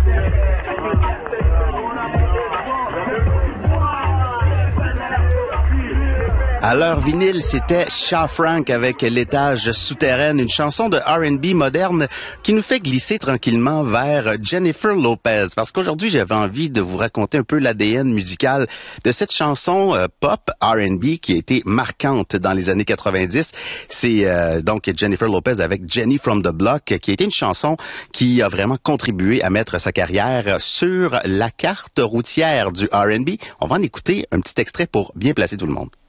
À l'heure vinyle, c'était Shaw Frank avec L'étage souterraine, une chanson de R&B moderne qui nous fait glisser tranquillement vers Jennifer Lopez. Parce qu'aujourd'hui, j'avais envie de vous raconter un peu l'ADN musical de cette chanson pop R&B qui a été marquante dans les années 90. C'est donc Jennifer Lopez avec Jenny from the Block, qui a été une chanson qui a vraiment contribué à mettre sa carrière sur la carte routière du R&B. On va en écouter un petit extrait pour bien placer tout le monde.